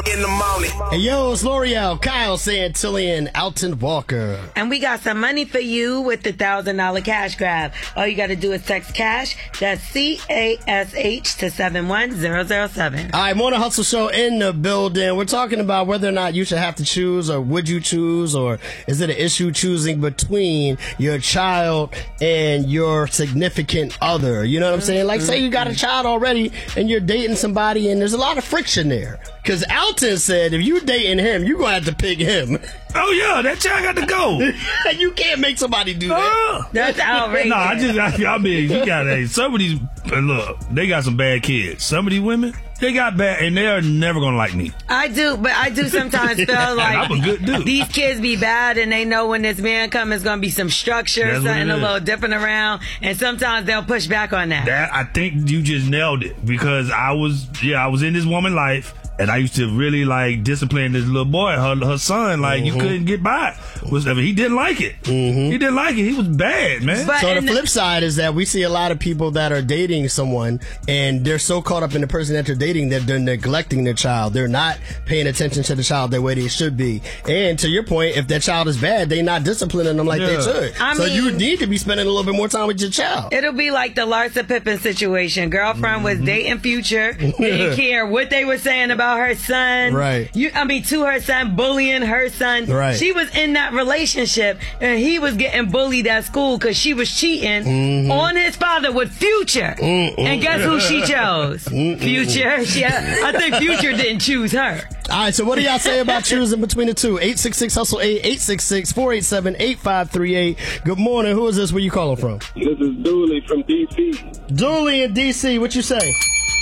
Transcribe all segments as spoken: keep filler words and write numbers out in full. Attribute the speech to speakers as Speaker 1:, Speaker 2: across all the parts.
Speaker 1: In the morning.
Speaker 2: Hey, yo, it's L'Oreal, Kyle Santillian, Alton Walker.
Speaker 3: And we got some money for you with the one thousand dollars cash grab. All you got to do is text cash. That's C A S H to seven one zero zero seven.
Speaker 2: All right, Morning Hustle Show in the building. We're talking about whether or not you should have to choose, or would you choose, or is it an issue choosing between your child and your significant other? You know what I'm saying? Like, say you got a child already and you're dating somebody and there's a lot of friction there. Because Alton said if you dating him, you're going to have to pick him.
Speaker 4: Oh, yeah, that child got to go.
Speaker 2: You can't make somebody do that.
Speaker 4: Uh,
Speaker 3: That's outrageous.
Speaker 4: No, I just, I, I mean, you got to, some of these, look, they got some bad kids. Some of these women, they got bad, and they're never going to like me.
Speaker 3: I do, but I do sometimes feel like
Speaker 4: I'm a good dude.
Speaker 3: These kids be bad, and they know when this man comes, it's going to be some structure,
Speaker 4: That's
Speaker 3: something a
Speaker 4: is.
Speaker 3: little different around, and sometimes they'll push back on that.
Speaker 4: That, I think you just nailed it, because I was, yeah, I was in this woman's life. And I used to really, like, discipline this little boy, her, her son. Like, mm-hmm. you couldn't get by. Was, I mean, he didn't like it. Mm-hmm. He didn't like it. He was bad, man.
Speaker 2: But so the flip side is that we see a lot of people that are dating someone, and they're so caught up in the person that they're dating that they're neglecting their child. They're not paying attention to the child the way they should be. And to your point, if that child is bad, they're not disciplining them like yeah. they should. I so mean, you need to be spending a little bit more time with your child.
Speaker 3: It'll be like the Larsa Pippen situation. Girlfriend mm-hmm. was dating Future. Didn't care what they were saying about her son.
Speaker 2: Right.
Speaker 3: You, I mean, to her son, bullying her son.
Speaker 2: Right.
Speaker 3: She was in that relationship, and he was getting bullied at school because she was cheating mm-hmm. on his father with Future. Mm-mm. And guess who she chose? Mm-mm. Future. She, I think Future didn't choose her.
Speaker 2: All right, so what do y'all say about choosing between the two? eight six six hustle eight, eight six six, four eight seven, eight five three eight. Good morning. Who is this? Where you calling from?
Speaker 5: This is Dooley from D C.
Speaker 2: Dooley in D C. What you say?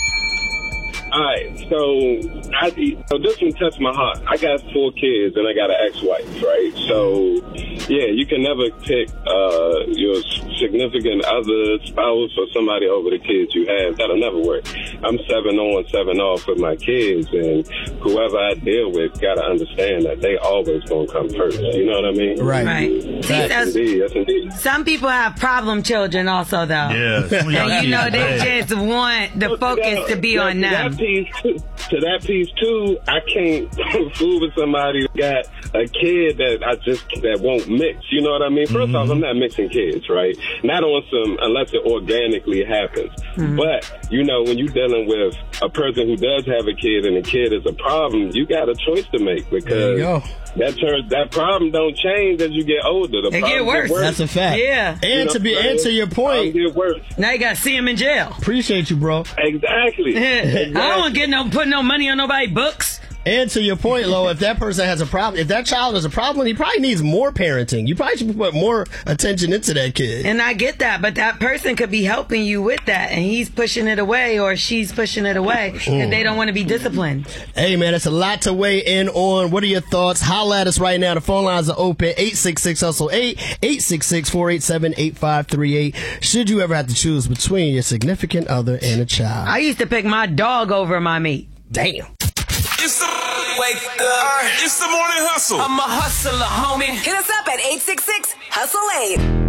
Speaker 5: All right, so I, so this one touched my heart. I got four kids and I got an ex-wife, right? So, yeah, you can never pick uh, your significant other, spouse, or somebody over the kids you have. That'll never work. I'm seven on, seven off with my kids, and whoever I deal with got to understand that they always gonna come first. You know what I mean?
Speaker 2: Right.
Speaker 3: Right.
Speaker 5: Yes, indeed. Yes, indeed.
Speaker 3: Some people have problem children also, though.
Speaker 4: Yeah.
Speaker 3: And you know, they just want the focus to be on them.
Speaker 5: Piece too, to that piece too, I can't fool with somebody who got a kid that I just that won't mix. You know what I mean? First mm-hmm. off, I'm not mixing kids, right? Not on some unless it organically happens. Mm-hmm. But you know, when you're dealing with a person who does have a kid and the kid is a problem, you got a choice to make because that turns that problem don't change as you get older. The
Speaker 3: it get worse.
Speaker 5: get worse.
Speaker 2: That's a fact.
Speaker 3: Yeah.
Speaker 2: And
Speaker 5: you know
Speaker 2: to be and to your point,
Speaker 5: get worse.
Speaker 3: Now you got to see him in jail.
Speaker 2: Appreciate you, bro.
Speaker 5: Exactly. exactly.
Speaker 3: I don't want to get no put no money on nobody's books.
Speaker 2: And to your point, Lo, if that person has a problem, if that child has a problem, he probably needs more parenting. You probably should put more attention into that kid.
Speaker 3: And I get that, but that person could be helping you with that, and he's pushing it away, or she's pushing it away, because mm. they don't want to be disciplined.
Speaker 2: Hey, man, it's a lot to weigh in on. What are your thoughts? Holla at us right now. The phone lines are open. eight six six hustle eight, eight six six, four eight seven, eight five three eight. Should you ever have to choose between your significant other and a child?
Speaker 3: I used to pick my dog over my meat.
Speaker 2: Damn.
Speaker 1: It's the wake up. It's the morning hustle.
Speaker 6: I'm a hustler, homie.
Speaker 7: Hit us up at eight six six hustle eight.